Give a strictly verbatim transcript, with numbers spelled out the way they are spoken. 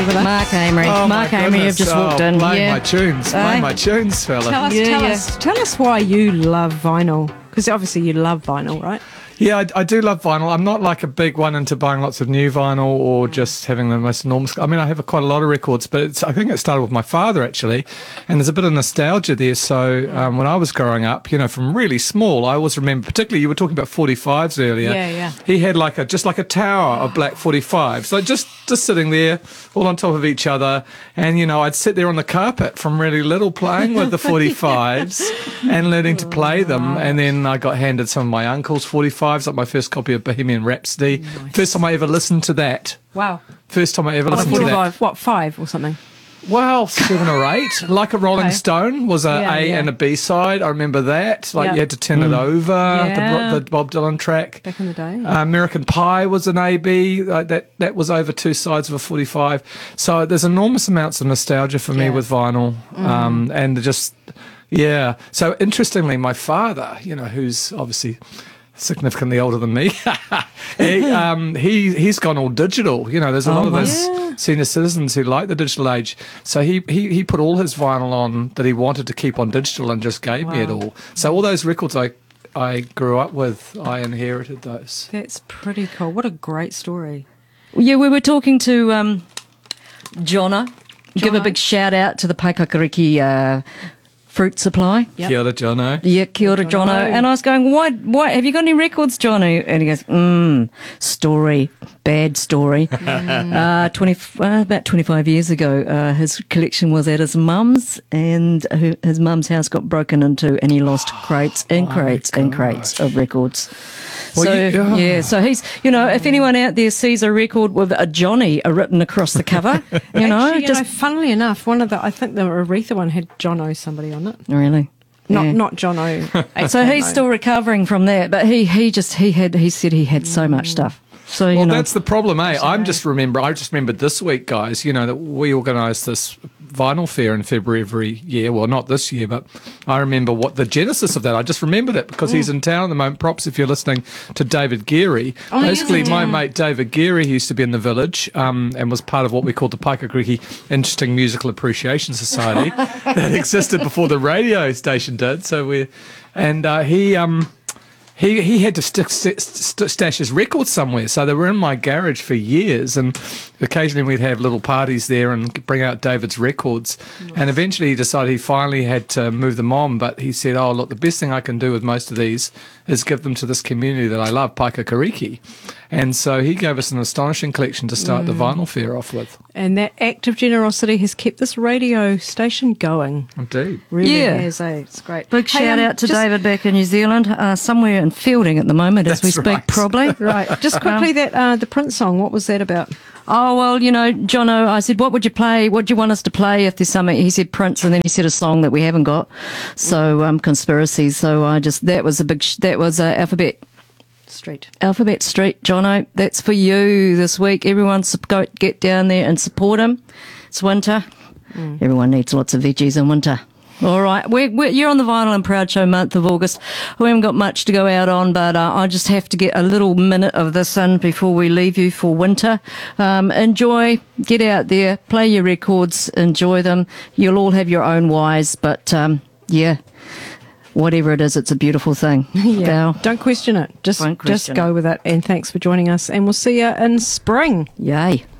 Mark Amery. Oh, Mark Amery, you've just oh, walked in. Blame yeah. my tunes. Blame Aye. my tunes, fella. Tell us, Yeah, tell yeah. us, tell us why you love vinyl. Because obviously you love vinyl, right? Yeah, I, I do love vinyl. I'm not like a big one into buying lots of new vinyl or just having the most enormous. I mean, I have a, quite a lot of records, but it's, I think it started with my father actually, and there's a bit of nostalgia there. So um, when I was growing up, you know, from really small, I always remember. Particularly, you were talking about forty-fives earlier. Yeah, yeah. He had like a just like a tower of black forty-fives, like just just sitting there, all on top of each other, and you know, I'd sit there on the carpet from really little, playing with the forty-fives and learning to play them, and then I got handed some of my uncle's forty-fives. Like my first copy of Bohemian Rhapsody. Nice. First time I ever listened to that. Wow. First time I ever Oh, listened to that. five, what, five or something? Well, seven or eight. Like a Rolling Okay. Stone was a Yeah, A yeah. and a B side. I remember that. Like Yeah. you had to turn it over, Yeah. the, the Bob Dylan track. Back in the day. Uh, American Pie was an A B. Like that that was over two sides of a forty-five. So there's enormous amounts of nostalgia for me Yeah. with vinyl, um, and just yeah. So interestingly, my father, you know, who's obviously significantly older than me, he, um, he he's gone all digital. You know, there's a lot Oh, of wow. those Yeah. senior citizens who like the digital age. So he, he he put all his vinyl on that he wanted to keep on digital and just gave me it Wow. all. So all those records I I grew up with, I inherited those. That's pretty cool. What a great story. Yeah, we were talking to um, Jono. Give a Jono. big shout out to the Paikakariki uh, fruit supply. Yep. Kia ora, Jono. Yeah, kia ora, Jono. Jono. And I was going, why, why, have you got any records, Jono? And he goes, mm, story, bad story. uh, twenty, uh, about twenty-five years ago, uh, his collection was at his mum's, and her, his mum's house got broken into, and he lost crates and crates and crates of records. Well, so, you- oh. yeah, so he's, you know, if anyone out there sees a record with a Johnny written across the cover, you know, Actually, you just know, funnily enough, one of the, I think the Aretha one had Jono somebody on it. really. Not Yeah. not Jono. So he's still recovering from that, but he, he just he had he said he had so much stuff. So you Well, know, that's the problem, eh? I'm just remember. I just remembered this week, guys. You know that we organised this vinyl fair in February every year. Well, not this year, but I remember what the genesis of that. I just remembered it because he's in town at the moment. Props if you're listening to David Geary. Oh, Basically, yeah. my mate David Geary he used to be in the village um, and was part of what we called the Paikakariki Interesting Musical Appreciation Society that existed before the radio station did. So we, and uh, he. Um, He he had to st- st- st- stash his records somewhere, so they were in my garage for years. And occasionally we'd have little parties there and bring out David's records. Nice. And eventually he decided he finally had to move them on. But he said, "Oh, look, the best thing I can do with most of these is give them to this community that I love, Paikakariki." And so he gave us an astonishing collection to start mm. the vinyl fair off with. And that act of generosity has kept this radio station going. Indeed. Really Yeah. has, eh? It's great. big Hey, shout um, out to just- David back in New Zealand, uh, somewhere in Fielding at the moment as we That's speak, right. probably. Right. Just quickly, that uh, the Prince song, what was that about? Oh, well, you know, Jono, I said, what would you play? What do you want us to play if there's something? He said Prince, and then he said a song that we haven't got. So, um, Conspiracy. So I just, that was a big, sh- that was uh, Alphabet Street. Alphabet Street, Jono. That's for you this week. Everyone sup- go, get down there and support him. It's winter. Mm. Everyone needs lots of veggies in winter. All right. We're, we're, you're on the Vinyl and Proud Show month of August. We haven't got much to go out on, but uh, I just have to get a little minute of this in before we leave you for winter. Um, enjoy. Get out there. Play your records. Enjoy them. You'll all have your own whys, but um, yeah. Whatever it is, it's a beautiful thing. Yeah. Val. Don't question it. Just, Don't just question go it. with it. And thanks for joining us. And we'll see you in spring. Yay.